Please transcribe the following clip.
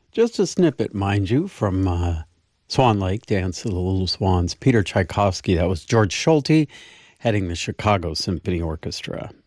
Just a snippet, mind you, from Swan Lake, Dance of the Little Swans, Peter Tchaikovsky. That was George Schulte heading the Chicago Symphony Orchestra.